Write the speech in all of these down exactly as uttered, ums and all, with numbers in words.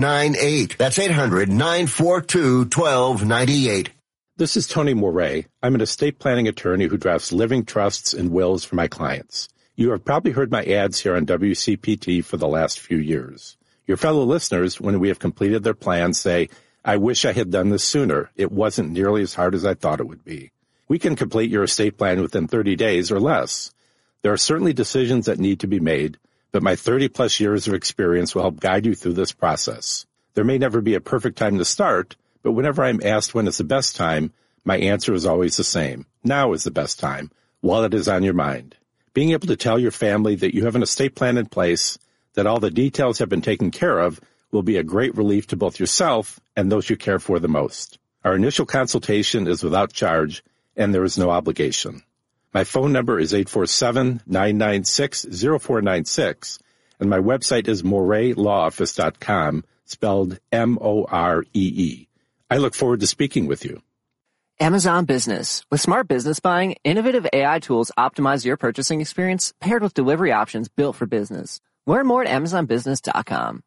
nine eight. That's eight hundred, nine four two, one two nine eight. This is Tony Moret. I'm an estate planning attorney who drafts living trusts and wills for my clients. You have probably heard my ads here on W C P T for the last few years. Your fellow listeners, when we have completed their plans, say, I wish I had done this sooner. It wasn't nearly as hard as I thought it would be. We can complete your estate plan within thirty days or less. There are certainly decisions that need to be made, but my thirty-plus years of experience will help guide you through this process. There may never be a perfect time to start, but whenever I'm asked when is the best time, my answer is always the same. Now is the best time, while it is on your mind. Being able to tell your family that you have an estate plan in place, that all the details have been taken care of, will be a great relief to both yourself and those you care for the most. Our initial consultation is without charge, and there is no obligation. My phone number is eight four seven, nine nine six, zero four nine six, and my website is moret law office dot com, spelled M O R E E. I look forward to speaking with you. Amazon Business. With smart business buying, innovative A I tools optimize your purchasing experience, paired with delivery options built for business. Learn more at amazon business dot com.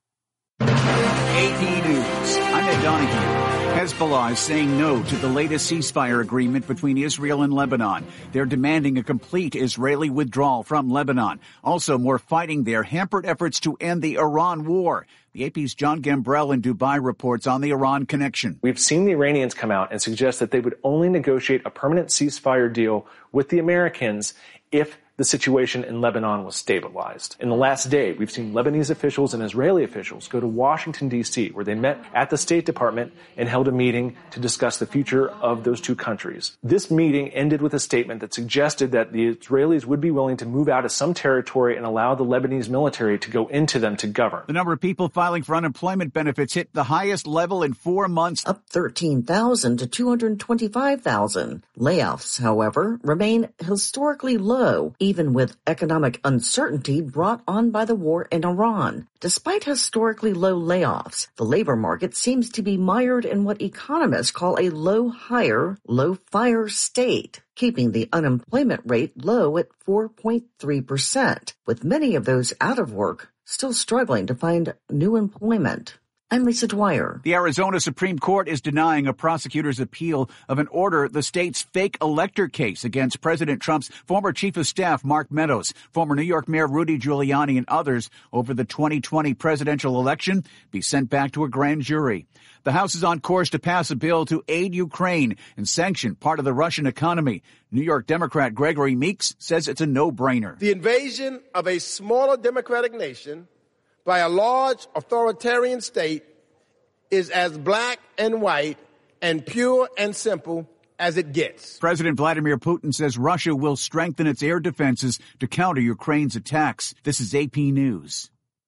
A P News. I'm Ed Donahue. Hezbollah is saying no to the latest ceasefire agreement between Israel and Lebanon. They're demanding a complete Israeli withdrawal from Lebanon. Also, more fighting there hampered efforts to end the Iran war. The A P's John Gambrell in Dubai reports on the Iran connection. We've seen the Iranians come out and suggest that they would only negotiate a permanent ceasefire deal with the Americans if the situation in Lebanon was stabilized. In the last day, we've seen Lebanese officials and Israeli officials go to Washington, D C, where they met at the State Department and held a meeting to discuss the future of those two countries. This meeting ended with a statement that suggested that the Israelis would be willing to move out of some territory and allow the Lebanese military to go into them to govern. The number of people filing for unemployment benefits hit the highest level in four months. Up thirteen thousand to two hundred twenty-five thousand. Layoffs, however, remain historically low, even with economic uncertainty brought on by the war in Iran. Despite historically low layoffs, the labor market seems to be mired in what economists call a low-hire, low-fire state, keeping the unemployment rate low at four point three percent, with many of those out of work still struggling to find new employment. I'm Lisa Dwyer. The Arizona Supreme Court is denying a prosecutor's appeal of an order the state's fake elector case against President Trump's former chief of staff, Mark Meadows, former New York Mayor Rudy Giuliani, and others over the twenty twenty presidential election be sent back to a grand jury. The House is on course to pass a bill to aid Ukraine and sanction part of the Russian economy. New York Democrat Gregory Meeks says it's a no-brainer. The invasion of a smaller democratic nation by a large authoritarian state is as black and white and pure and simple as it gets. President Vladimir Putin says Russia will strengthen its air defenses to counter Ukraine's attacks. This is A P News.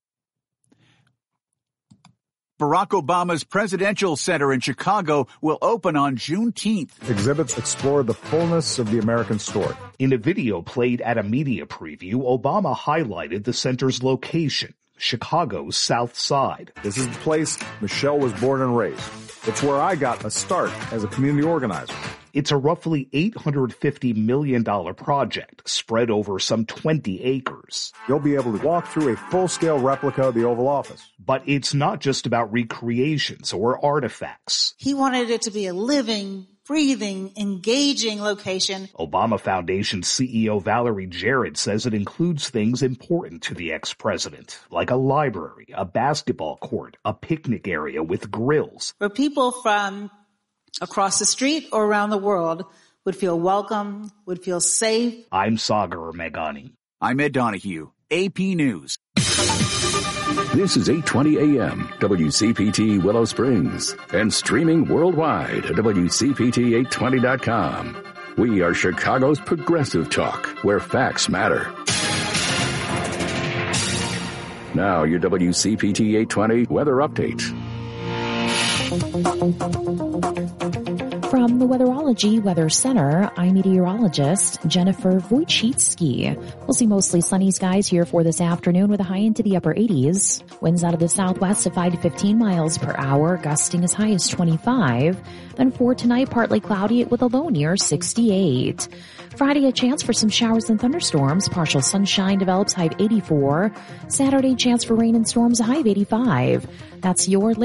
Barack Obama's Presidential Center in Chicago will open on Juneteenth. Exhibits explore the fullness of the American story. In a video played at a media preview, Obama highlighted the center's location, Chicago's South Side. This is the place Michelle was born and raised. It's where I got a start as a community organizer. It's a roughly eight hundred fifty million dollars project spread over some twenty acres. You'll be able to walk through a full-scale replica of the Oval Office. But it's not just about recreations or artifacts. He wanted it to be a living, breathing, engaging location. Obama Foundation C E O Valerie Jarrett says it includes things important to the ex-president, like a library, a basketball court, a picnic area with grills. Where people from across the street or around the world would feel welcome, would feel safe. I'm Sagar Meghani. I'm Ed Donahue, A P News. This is eight twenty A M, W C P T Willow Springs, and streaming worldwide at W C P T eight twenty dot com. We are Chicago's progressive talk, where facts matter. Now, your W C P T eight twenty weather update. From the Weatherology Weather Center, I'm meteorologist Jennifer Wojcicki. We'll see mostly sunny skies here for this afternoon with a high into the upper eighties. Winds out of the southwest of five to fifteen miles per hour, gusting as high as twenty-five. Then for tonight, partly cloudy with a low near sixty-eight. Friday, a chance for some showers and thunderstorms. Partial sunshine develops, high of eighty-four. Saturday, chance for rain and storms, a high of eighty-five. That's your